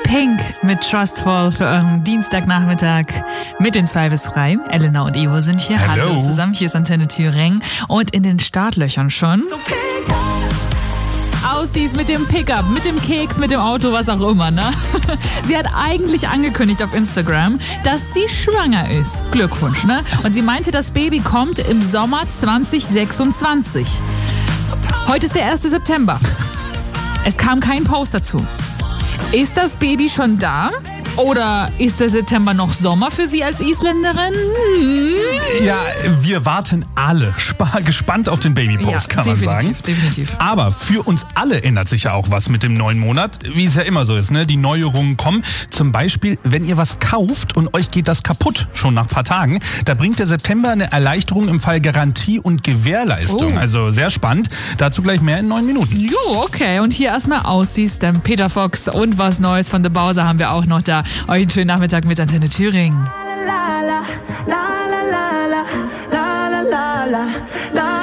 Pink mit Trustful für euren Dienstagnachmittag mit den 2 bis 3. Elena und Ivo sind hier. Hallo zusammen, hier ist Antenne Thüringen und in den Startlöchern schon. Ausdies mit dem Pickup, mit dem Keks, mit dem Auto, was auch immer, ne? Sie hat eigentlich angekündigt auf Instagram, dass sie schwanger ist. Glückwunsch, ne? Und sie meinte, das Baby kommt im Sommer 2026. Heute ist der 1. September. Es kam kein Post dazu. Ist das Baby schon da? Oder ist der September noch Sommer für Sie als Isländerin? Ja, wir warten alle gespannt auf den Babypost, kann man sagen. Definitiv. Aber für uns alle ändert sich ja auch was mit dem neuen Monat, wie es ja immer so ist, ne? Die Neuerungen kommen. Zum Beispiel, wenn ihr was kauft und euch geht das kaputt, schon nach ein paar Tagen, da bringt der September eine Erleichterung im Fall Garantie und Gewährleistung. Oh. Also sehr spannend. Dazu gleich mehr in 9 Minuten. Jo, okay. Und hier erstmal Ausdies, dann Peter Fox und was Neues von The Bowser haben wir auch noch da. Euch einen schönen Nachmittag mit Antenne Thüringen. La la la la la la la la la la la.